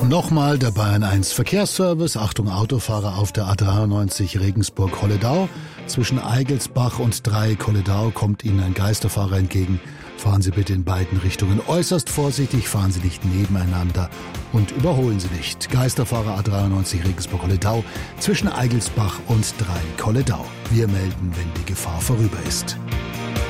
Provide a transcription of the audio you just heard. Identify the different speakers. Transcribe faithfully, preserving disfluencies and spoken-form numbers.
Speaker 1: Nochmal der Bayern eins Verkehrsservice. Achtung Autofahrer auf der A dreiundneunzig Regensburg-Holledau. Zwischen Eigelsbach und Dreieck-Holledau kommt Ihnen ein Geisterfahrer entgegen. Fahren Sie bitte in beiden Richtungen äußerst vorsichtig, fahren Sie nicht nebeneinander und überholen Sie nicht. Geisterfahrer A dreiundneunzig Regensburg-Holledau zwischen Eigelsbach und Dreieck-Holledau. Wir melden, wenn die Gefahr vorüber ist.